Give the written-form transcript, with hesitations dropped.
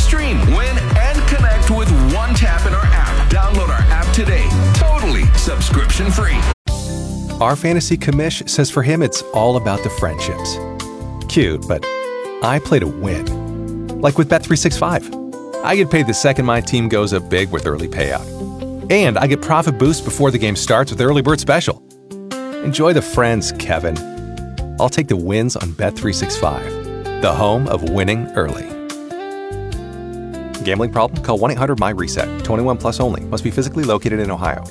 Stream, win, and connect with one tap in our app. Download our app today. Totally subscription free. Our fantasy commish says for him it's all about the friendships. Cute, but I play to win. Like with Bet365. I get paid the second my team goes up big with early payout. And I get profit boost before the game starts with Early Bird Special. Enjoy the friends, Kevin. I'll take the wins on Bet365, the home of winning early. Gambling problem? Call 1-800-MY-RESET. 21 plus only. Must be physically located in Ohio.